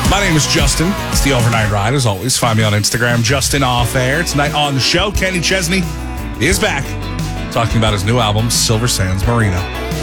My name is Justin. It's the Overnight Ride. As always, find me on Instagram, Justin Off Air. Tonight on the show, Kenny Chesney is back talking about his new album, Silver Sands Marina.